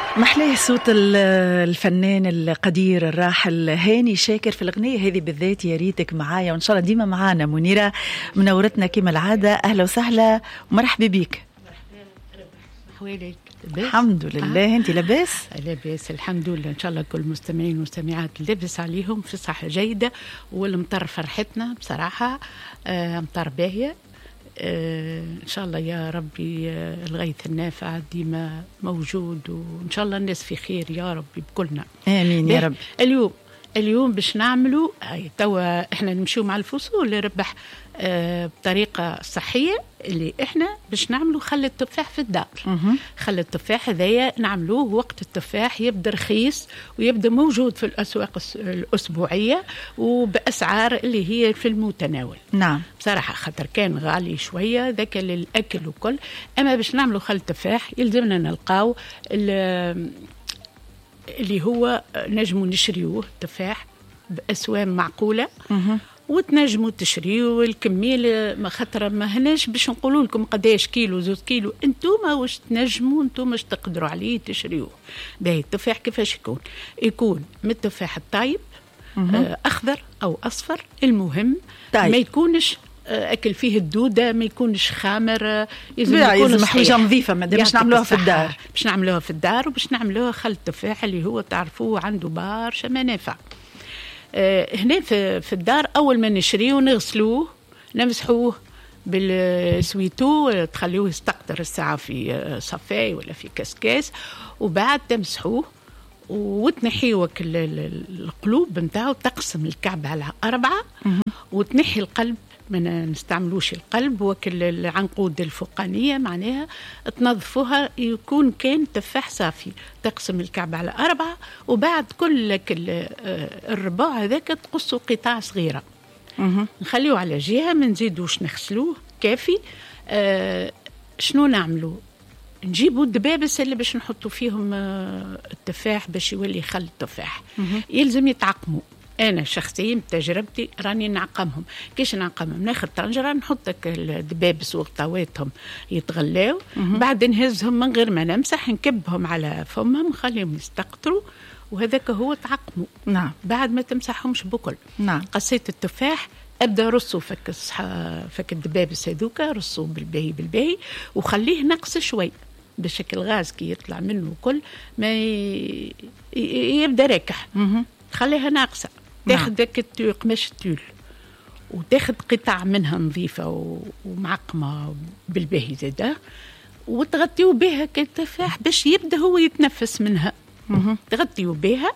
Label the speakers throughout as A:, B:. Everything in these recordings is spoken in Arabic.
A: محليه صوت الفنان القدير الراحل هاني شاكر في الأغنية هذه بالذات. يا ريتك معايا، وإن شاء الله ديما معانا. منيرة منورتنا كما العادة، أهلا وسهلا ومرحبا بك.
B: حواليك
A: الحمد لله. أنت لاباس؟
B: لاباس الحمد لله. إن شاء الله كل المستمعين والمستمعات لاباس عليهم في صحة جيدة، والمطر فرحتنا بصراحة. مطر باهية إن شاء الله يا ربي. الغيث النافع ديما موجود، وإن شاء الله الناس في خير يا ربي بكلنا،
A: آمين يا رب.
B: اليوم باش نعملوا توا احنا نمشيو مع الفصول ربح بطريقة صحية، اللي احنا باش نعملوا خل التفاح في الدار. خل التفاح هذايا نعملوه وقت التفاح يبدا رخيص ويبدا موجود في الأسواق الأسبوعية وبأسعار اللي هي في المتناول.
A: نعم
B: بصراحة خاطر كان غالي شوية ذاك للأكل وكل. أما باش نعملوا خل التفاح يلزمنا نلقاو اللي هو نجموا نشريوه تفاح بأسوام معقولة، وتنجموا تشريوا الكمية. ما خاطر ما هناش باش نقولوا لكم قداش كيلو 2 كيلو، انتوما واش تنجموا، انتوما واش تقدروا عليه تشريوه. باهي التفاح كيفاش يكون من التفاح الطايب، أخضر أو أصفر، المهم طيب. ما يكونش أكل فيه الدودة، ما يكونش خامر،
A: يكون حاجة نظيفة. ما باش نعملوها في الدار،
B: باش نعملوها في الدار، وباش نعملوها خل التفاح اللي هو تعرفوه عنده برشا منافع. هنا في الدار أول ما نشريه ونغسلوه نمسحوه بالسويتو، تخليوه يستقطر الساعة في صفاي ولا في كاسكاس، وبعد تمسحوه وتنحيوك القلوب نتاعو، تقسم الكعب على 4، وتنحي القلب، ما نستعملوش القلب وكل العنقود الفوقانية، معناها تنظفوها يكون كان تفاح صافي. تقسم الكعب على 4، وبعد كل الرباع هذاك تقصوا قطع صغيرة، نخليوه على جهة، ما نزيدوش نغسلوه كافي. شنو نعملوا؟ نجيبوا الدبابس اللي باش نحطوا فيهم التفاح باش يولي خل التفاح. يلزم يتعقموا. أنا شخصيا بتجربتي راني نعقمهم. كيش نعقمهم؟ ناخذ طنجرة نحطك الدبابس وغطاواتهم يتغلاو، بعد نهزهم من غير ما نمسح، نكبهم على فمهم، نخليهم يستقطروا، وهذاك هو تعقموا.
A: نعم.
B: بعد ما تمسحهمش بكل.
A: نعم.
B: قصيت التفاح، أبدأ رصوا فك الدبابس هذوك، رصوا بالباهي وخليه نقص شوي بشكل غاز كي يطلع منه كل ما يبدأ راكح. تخليها ناقصة. تاخذ داك قماش التول وتاخذ قطع منها نظيفة ومعقمة بالباهي زاده، وتغطيو بها كالتفاح باش يبدأ هو يتنفس منها. تغطيو بها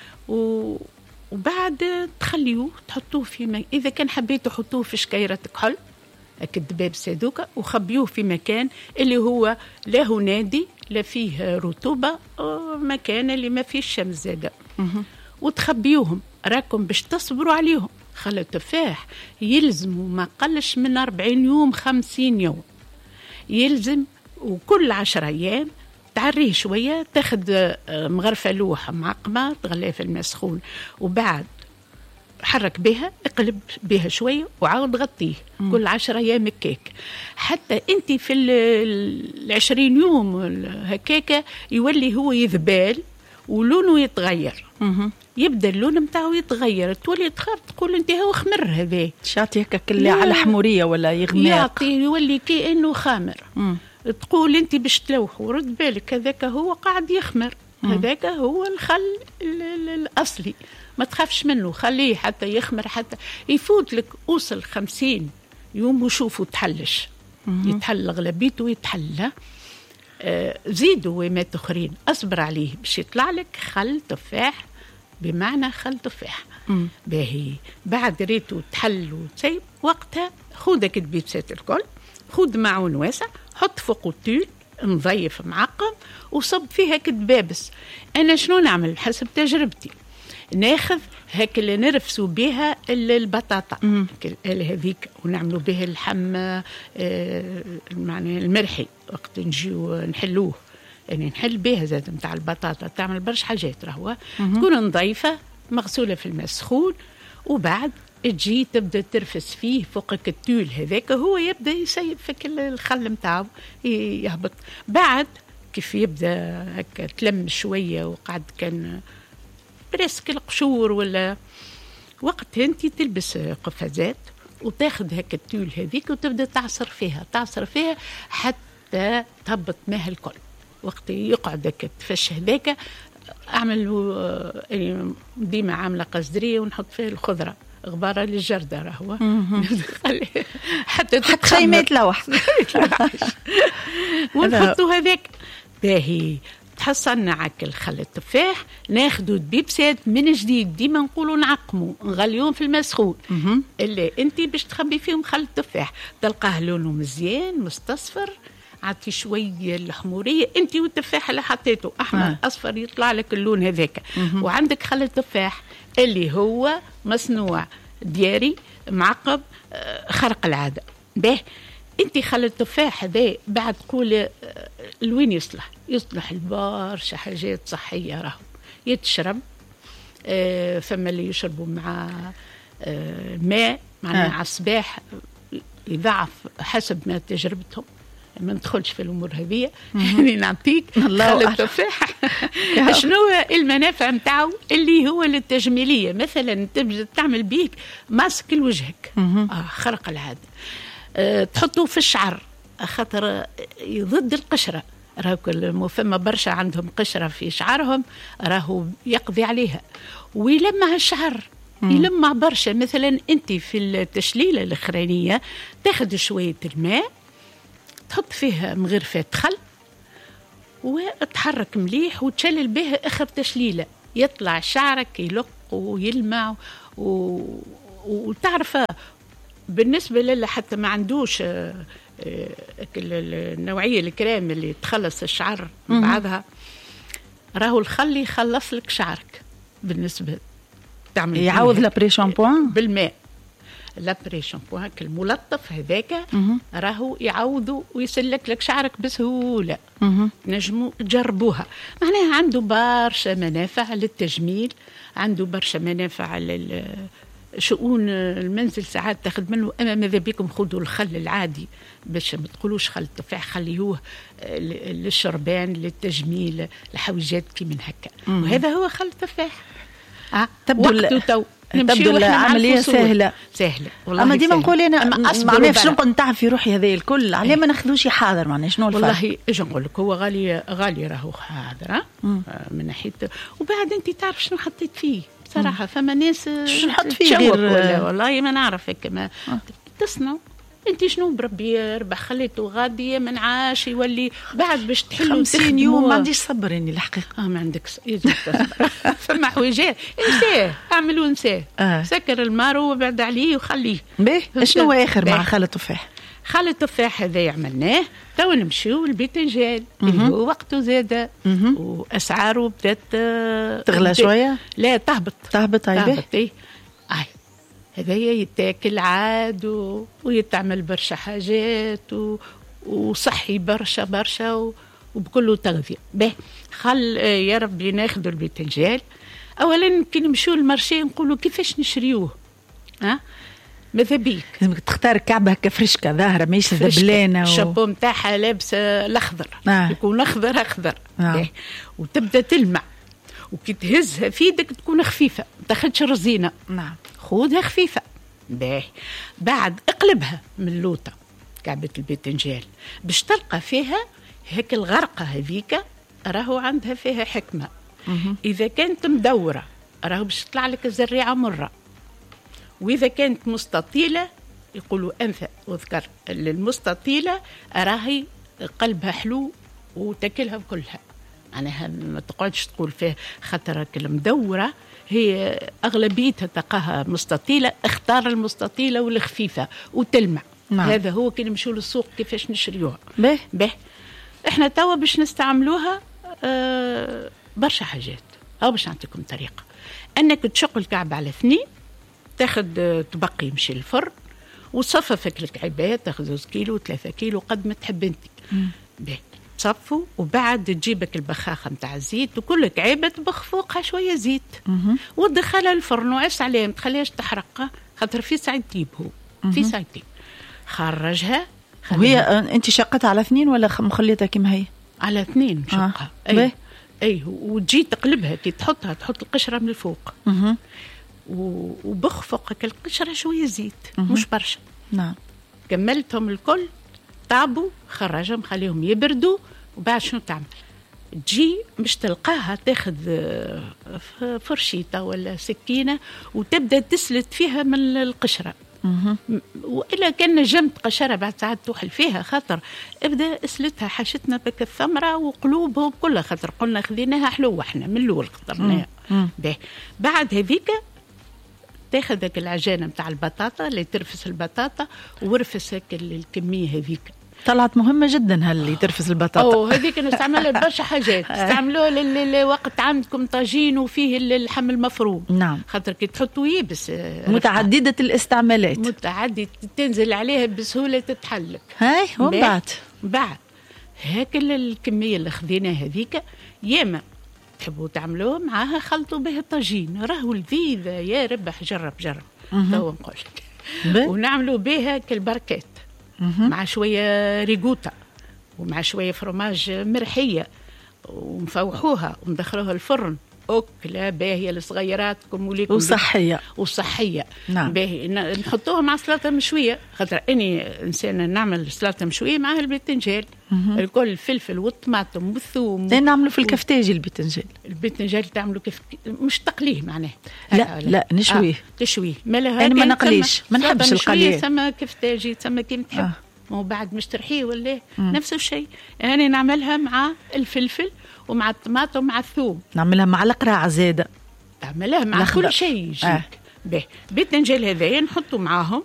B: وبعد تخليوه تحطوه في إذا كان حبيتوا حطوه في شكيرة كحل الدباب سادوكا، وخبيوه في مكان اللي هو لا هو نادي لا فيه رطوبة، مكان اللي ما فيه الشمس زاده، وتخبيوهم. راكم باش تصبروا عليهم. خل التفاح يلزموا ما قلش من 40 يوم 50 يوم يلزم، وكل 10 أيام تعريه شوية، تاخد مغرفة لوحة معقمة تغليها في الماء سخون، وبعد حرك بها، اقلب بها شوية وعاود غطيه كل 10 أيام هكاك، حتى انت في 20 يوم هكاك يولي هو يذبال ولونه يتغير. يبدا اللون متاعه يتغير، تولي تقول انت هو خمر هذا،
A: شاطي هكا كل على حموريه ولا يغمق،
B: يعطي يولي كأنه خامر. تقول انت باش تلوحه، رد بالك هذاك هو قاعد يخمر. هذاك هو الخل الأصلي، ما تخافش منه، خليه حتى يخمر، حتى يفوت لك أوصل 50 يوم وشوفوا تحلش. يتحل أغلبيته يتحل. زيدوا ومات أخرين، أصبر عليه باش يطلع لك خل تفاح، بمعنى خل تفاح باهي. بعد ريتو تحل وتسيب، وقتها خودك الدبيبسات الكل، خود معون واسع، حط فوق التول نظيف معقم، وصب فيها كدبابس. أنا شنو نعمل حسب تجربتي؟ ناخذ هاك اللي نرفسوا بها البطاطا هذيك، ونعملوا بها اللحم معنى المرحي وقت نجيو نحلوه، يعني نحل بها زاد متاع البطاطا، تعمل برش حاجات. راهو تكون نظيفة مغسولة في الماء سخون، وبعد تجي تبدا ترفس فيه فوقك التول هذاك، هو يبدا يسيب فيك الخل متاعه يهبط. بعد كيف يبدا هكا تلم شويه وقعد كان بريسك القشور ولا وقت انت تلبس قفازات وتاخذ هكا التول هذيك وتبدا تعصر فيها حتى تهبط ماء الكل. وقت يقعد هكا تفش هذاك اعمل ديما عامله قصدريه ونحط فيها الخضره غباره للجرده راهو حتى
A: ما يتلوح
B: ونحطوا هذاك باهي. تحصلنا عكل خل التفاح ناخذوا البيبسات من جديد ديما نقولوا نعقموا نغليوهم في الماء سخون اللي انت باش تخبي فيهم خل التفاح تلقاه لونه مزيان مستصفر عطي شويه الحموريه انت والتفاح اللي حطيته احمر اصفر يطلع لك اللون هذاك. وعندك خل التفاح اللي هو مصنوع دياري معقب خرق العاده. به انت خل التفاح هذا بعد تقول لوين يصلح لبرشا حاجات صحيه راهو يتشرب. فما اللي يشربوا مع ماء معناها على الصباح يضعف حسب ما تجربتهم ما ندخلش في الامور هذه. يعني نعطيك خل التفاح شنو المنافع نتاعو اللي هو للتجميليه. مثلا تبدا تعمل بيك ماسك لوجهك خرق العاده تحطوه في الشعر خاطر ضد القشره. راهو فما برشا عندهم قشره في شعرهم راهو يقضي عليها ويلمع الشعر يلمع برشا. مثلا انت في التشليله الاخرانيه تاخذ شويه الماء تحط فيها مغرفات خل وتحرك مليح وتشلل به اخر تشليله يطلع شعرك يلق ويلمع وتعرف بالنسبه للي حتى ما عندوش النوعيه الكريم اللي تخلص الشعر من بعضها راهو الخل يخلص لك شعرك. بالنسبه تعمل
A: يعوض لابري شامبوان
B: بالماء لابري شامبوان الملطف هذاك راهو يعوضه ويسلك لك شعرك بسهوله. نجموا تجربوها معناها عنده برشا منافع للتجميل عنده برشا منافع شؤون المنزل ساعات تاخذ منه. اما ماذا بكم خذوا الخل العادي باش ما تقولوش خل التفاح خليوه للشربان للتجميل لحويجات كي من هكا. وهذا هو خل التفاح.
A: تبدو العملية سهلة والله. أما ديما نقول أنا ما نعرفش نقول نتعب في روحي هذا الكل عليه ما ناخذوش حاذر معناها شنو الفرق.
B: والله اجي نقول لك هو غالي راهو حاضر من ناحية. وبعد أنت تعرف شنو حطيت فيه بصراحة. فما ناس
A: نحط فيه غير
B: والله ما نعرف هيك ما تصنع انت شنو بربي يربح خليته غادي من عاش يولي بعد باش تحلو
A: 50 يوم ما عنديش صبر اني الحقيقه.
B: ما عندك يجب تصبر. فما حويجات انساه اعملوا انساه سكر المارو وبعد عليه وخليه.
A: باهي شنو اخر مع خل التفاح؟
B: خل التفاح هذا عملناه تو نمشيو البيتنجال اللي هو وقته زاد واسعاره بدات
A: تغلى شويه.
B: لا تهبط
A: اي
B: هذايا يتاكل عاد ويتعمل برشا حاجات وصحي برشا وبكله تغذية. به خل يا ربي ناخذوا البيتنجال اولا كي نمشيو للمارشي نقولوا كيفاش نشريوه. ماذا بيك
A: لازمك تختار كعبه هكا فرشكه ظاهره ماهيش ذبلانه
B: الشابو نتاعها لابس الاخضر يكون اخضر وتبدا تلمع وكي تهزها في يدك تكون خفيفه ما تاخذش رزينه. خذها خفيفه باهي بعد اقلبها من اللوطه كعبه البيتنجال باش تلقى فيها هيك الغرقه هذيك راهو عندها فيها حكمه. اذا كانت مدوره راهو باش تطلع لك الزريعه مره. واذا كانت مستطيله يقولوا انثى وذكر المستطيله راهي قلبها حلو وتاكلها كلها. معناها ما تقعدش تقول فيه خاطرك المدوره هي اغلبيتها تلقاها مستطيله. اختار المستطيله والخفيفه وتلمع. هذا هو كي نمشيو للسوق كيفاش نشريوها. به احنا توا باش نستعملوها برشا حاجات. او باش نعطيكم طريقه انك تشق الكعب على 2 تاخذ تبقي يمشي الفرن وصففك الكعبات تاخذ 2 كيلو 3 كيلو قد ما تحب انت. به تصفوا وبعد تجيبك البخاخه نتاع الزيت وكل كعيبه تبخ فوقها شويه زيت وتدخلها الفرن وعس عليها ما تخليهاش تحرق خاطر في ساعه تجيب هو في ساعتين. خرجها
A: وهي انت شقتها على 2 ولا مخليتها كما هي
B: على 2 نشقها. اي وتجي تقلبها كي تحطها، تحط القشره من الفوق وبخفق القشره شويه زيت مش برشا.
A: نعم.
B: كملتهم الكل، طابوا، خرجهم، خليهم يبردوا، وبعد شنو تعمل؟ تجي مش تلقاها تاخذ فرشيطه ولا سكينه وتبدا تسلت فيها من القشره. وإلا كان نجمت قشرة بعد ساعات توحل فيها، خاطر ابدا اسلتها، حشتنا بك الثمرة وقلوبهم كلها، خاطر قلنا خذيناها حلوة احنا من الأول خطرناها. بعد هذيك تاخذ ذاك العجانة متاع البطاطا اللي ترفس البطاطا، ورفس هيك الكمية هذيك.
A: طلعت مهمة جدا اللي ترفس البطاطا.
B: هذيك نستعملها برشا حاجات. استعملوها وقت عندكم طاجين وفيه اللحم المفروم.
A: نعم.
B: خاطر كي تحطوا يبس.
A: متعددة الاستعمالات.
B: متعددة، تنزل عليها بسهولة تتحلك.
A: هاي
B: بعد هاك الكمية اللي خذيناها هذيك، ياما تحبوا تعملوها معاها خلطوا به الطاجين، راهو لذيذة يا ربح. جرب تو نقول لك. ونعملوا بها كالبركات مع شوية ريغوتا ومع شوية فرماج مرحية، ومفوحوها وندخلوها الفرن. أكلة باهية لصغيراتكم وليكم وصحية.
A: نعم.
B: باهي نحطوها مع سلطة مشوية، خاطر أني إنسانة نعمل سلطة مشوية معها الباذنجان الكل، الفلفل والطماطم والثوم.
A: نعملوا في الكفتاجي الباذنجان
B: تعملوا كيف مش تقليه معناه.
A: لا نشويه.
B: تشويه.
A: أنا ما نقليش، ما نحبش القليه.
B: ثم كفتاجي ثم كيف تحب. وبعد مش ترحيه ولا نفس الشيء. يعني نعملها مع الفلفل ومع الطماطم ومع الثوم.
A: نعملها مع القراع زادة.
B: نعملها مع كل شيء يجيك. باذنجان هذايا نحطوا معاهم